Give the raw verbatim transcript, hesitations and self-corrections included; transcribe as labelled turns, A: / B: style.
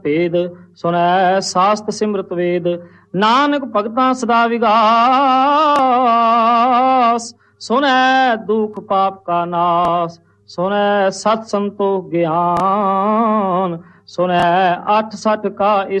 A: ਭੇਦ, ਸੁਣੈ ਸਾਸਤ ਸਿਮਰਤ ਵੇਦ। ਨਾਨਕ ਭਗਤਾਂ ਸਦਾ ਵਿਗਾਸ, ਸੁਣੈ ਦੁਖ ਪਾਪ ਕਾ ਨਾਸ। ਸੁਣੈ ਸਤ ਸੰਤੋਖ ਗਿਆਨ, ਸੁਣੈ ਅੱਠ ਸਠ ਕਾ